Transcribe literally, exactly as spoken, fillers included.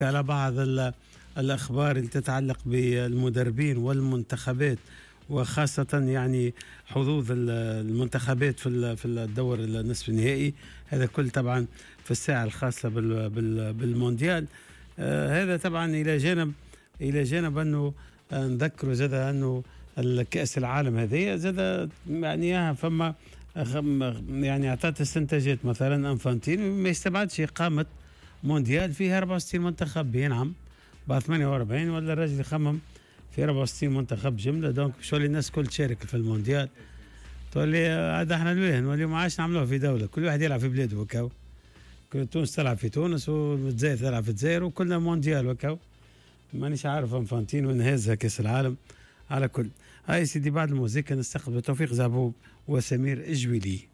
على بعض ال- الأخبار اللي تتعلق بالمدربين والمنتخبات، وخاصة يعني حظوظ ال- المنتخبات في ال- في الدور النصف النهائي. هذا كل طبعا في الساعة الخاصة بال- بال- بالمونديال. آه هذا طبعا إلى جانب إلى جانب أنه آه، نذكروا زاد أنه الكأس العالم هذه زاد يعني فما أخم- يعني أعطت استنتاجات. مثلا أنفانتين ما يستبعدش إقامة مونديال فيه أربعة وستين منتخب بينعم بعد ثمانية وأربعين، ولا الراجل يخمم في أربعة وستين منتخب جمله. دونك شغل الناس كل تشارك في المونديال، تولي هذا احنا الوين نولي ما عادش نعملوها في دوله، كل واحد يلعب في بلاده وكاو. كل تونس تلعب في تونس والجزائر تلعب في الجزائر وكلنا مونديال وكاو. مانيش عارف انفانتين ونهزها كاس العالم. على كل هاي سيدي بعد الموسيقى نستقبل توفيق زعبوب وسمير الجويلي.